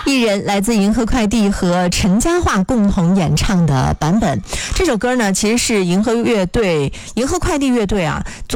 艺人来自银河快递和陈嘉桦共同演唱的版本。这首歌呢，其实是银河快递乐队啊